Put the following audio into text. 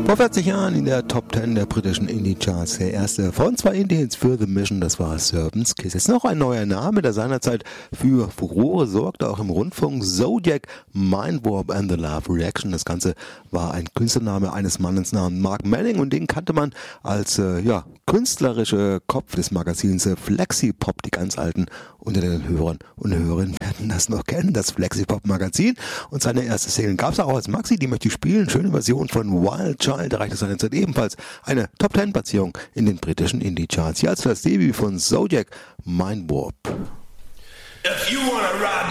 Vor 40 Jahren in der Top 10 der britischen Indie-Charts. Der erste von 2 Indie-Hits für The Mission, das war Serpent's Kiss. Jetzt noch ein neuer Name, der seinerzeit für Furore sorgte, auch im Rundfunk. Zodiac, Mind Warp and the Love Reaction. Das Ganze war ein Künstlername eines Mannes namens Mark Manning und den kannte man als künstlerische Kopf des Magazins Flexipop. Die ganz Alten unter den Hörern und Hörerinnen werden das noch kennen, das Flexipop-Magazin. Und seine erste Single gab es auch als Maxi, die möchte ich spielen. Schöne Version von Wild Child erreichte seinerzeit ebenfalls eine Top-10-Platzierung in den britischen Indie-Charts. Hier als das Debüt von Zodiac, Mind Warp. If you wanna ride